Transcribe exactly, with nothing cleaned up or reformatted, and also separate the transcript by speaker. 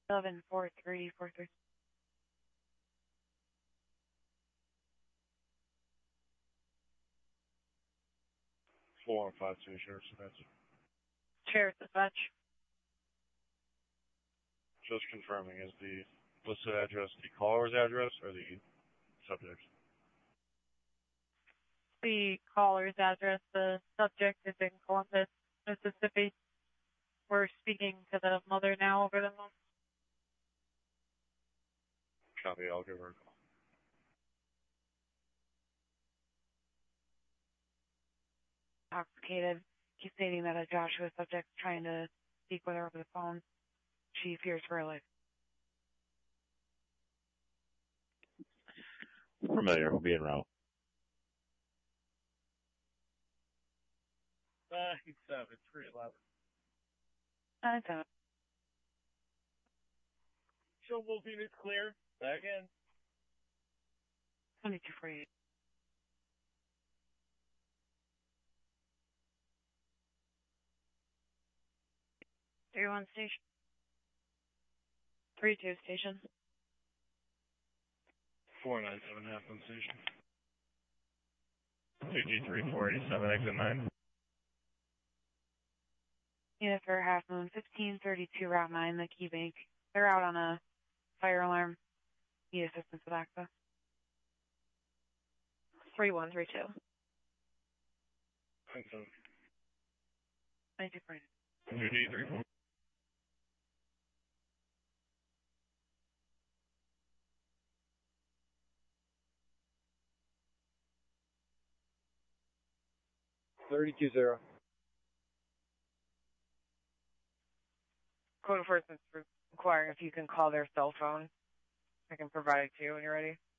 Speaker 1: Seven four three four three.
Speaker 2: Four one five two, Sheriff's Dispatch.
Speaker 1: Sheriff's Dispatch.
Speaker 2: Just confirming, is the listed address the caller's address or the subject's?
Speaker 1: The caller's address. The subject is in Columbus, Mississippi. We're speaking to the mother now over the phone.
Speaker 2: Copy, I'll give her a call.
Speaker 1: Intoxicated. He's stating that a Joshua subject is trying to speak with her over the phone. She fears for her life.
Speaker 3: Familiar, will be en route.
Speaker 4: Nine seven three eleven.
Speaker 1: Nine seven.
Speaker 4: Show both units clear. Back in.
Speaker 1: Twenty-two forty-eight. Three one station. Three two station.
Speaker 2: Four nine seven half one station.
Speaker 3: two G three four eight seven, exit nine.
Speaker 1: Unit for Half Moon, fifteen thirty-two Route nine, the Key Bank. They're out on a fire alarm. Need assistance with access. three one three two.
Speaker 2: Nine seven.
Speaker 1: twenty-two forty-eight.
Speaker 3: two G three four.
Speaker 5: thirty-two zero.
Speaker 1: Code enforcement inquiring if you can call their cell phone. I can provide it to you when you're ready.